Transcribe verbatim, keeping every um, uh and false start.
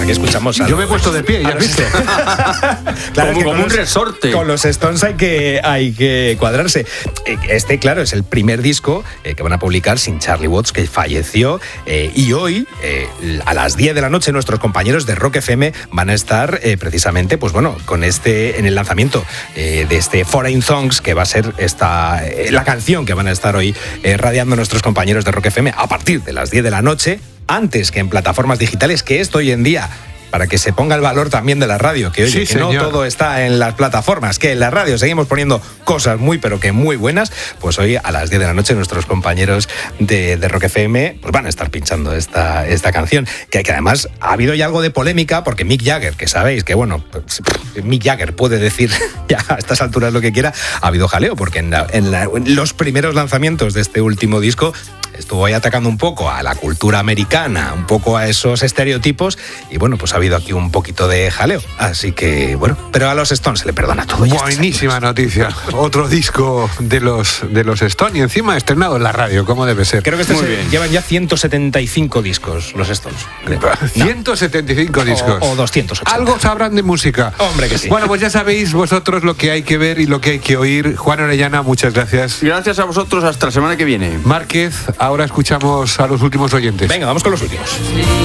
aquí escuchamos a Yo me he puesto de pie, ya has visto. Claro, como, que como un los, resorte. Con los Stones hay que, hay que cuadrarse. Este, claro, es el primer disco eh, que van a publicar sin Charlie Watts, que falleció. Eh, y hoy, eh, a las diez de la noche, nuestros compañeros de Rock F M van a estar eh, precisamente, pues bueno, con este, en el lanzamiento eh, de este Foreign Songs, que va a ser esta, eh, la canción que van a estar hoy eh, radiando nuestros compañeros de Rock F M a partir de las diez de la noche, antes que en plataformas digitales, que esto hoy en día, para que se ponga el valor también de la radio, que oye, sí, que no señor. todo está en las plataformas, que en la radio seguimos poniendo cosas muy, pero que muy buenas, pues hoy a las diez de la noche nuestros compañeros de, de Rock F M pues van a estar pinchando esta, esta canción, que, que además ha habido ya algo de polémica, porque Mick Jagger, que sabéis que bueno, pues, Mick Jagger puede decir ya a estas alturas lo que quiera, ha habido jaleo, porque en, la, en, la, en los primeros lanzamientos de este último disco estuvo ahí atacando un poco a la cultura americana, un poco a esos estereotipos, y bueno, pues ha habido aquí un poquito de jaleo. Así que, bueno, pero a los Stones se le perdona todo. Buenísima noticia. Otro disco de los, de los Stones, y encima estrenado en la radio, como debe ser. Creo que este Muy se, bien. llevan ya ciento setenta y cinco discos los Stones. Creo. ciento setenta y cinco discos. O, o doscientos ochenta. Algo sabrán de música. Hombre, que sí. Bueno, pues ya sabéis vosotros lo que hay que ver y lo que hay que oír. Juan Orellana, muchas gracias. Gracias a vosotros, hasta la semana que viene. Márquez, ahora escuchamos a los últimos oyentes. Venga, vamos con los últimos.